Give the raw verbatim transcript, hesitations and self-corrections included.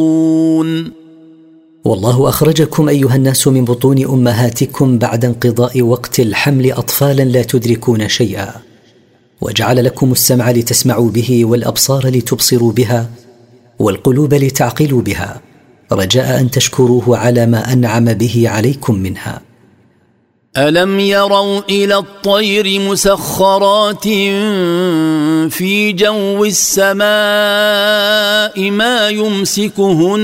والله أخرجكم أيها الناس من بطون أمهاتكم بعد انقضاء وقت الحمل أطفالا لا تدركون شيئا، وجعل لكم السمع لتسمعوا به والأبصار لتبصروا بها والقلوب لتعقلوا بها، رجاء أن تشكروه على ما أنعم به عليكم منها. ألم يروا إلى الطير مسخرات في جو السماء ما يمسكهن